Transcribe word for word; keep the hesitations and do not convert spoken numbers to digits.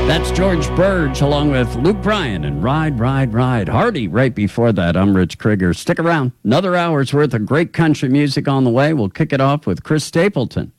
That's George Burge along with Luke Bryan and Ride, Ride, Ride. Hardy right before that. I'm Rich Krieger. Stick around. Another hour's worth of great country music on the way. We'll kick it off with Chris Stapleton.